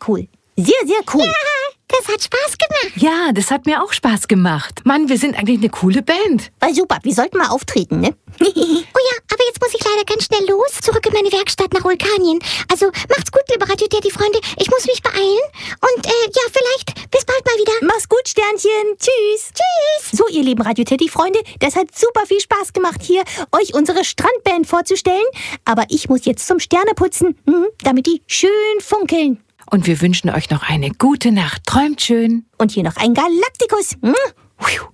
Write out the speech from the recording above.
cool. Sehr, sehr cool. Ja, das hat Spaß gemacht. Ja, das hat mir auch Spaß gemacht. Mann, wir sind eigentlich eine coole Band. War super, wir sollten mal auftreten, ne? Oh ja, aber jetzt muss ich leider ganz schnell los. Zurück in meine Werkstatt nach Vulkanien. Also, macht's gut, liebe Radio Teddy Freunde. Ich muss mich beeilen. Und ja, vielleicht bis bald mal wieder. Mach's gut, Sternchen. Tschüss. Tschüss. So, ihr lieben Radio Teddy Freunde, das hat super viel Spaß gemacht, hier euch unsere Strandband vorzustellen. Aber ich muss jetzt zum Sterneputzen, damit die schön funkeln. Und wir wünschen euch noch eine gute Nacht. Träumt schön. Und hier noch ein Galaktikus.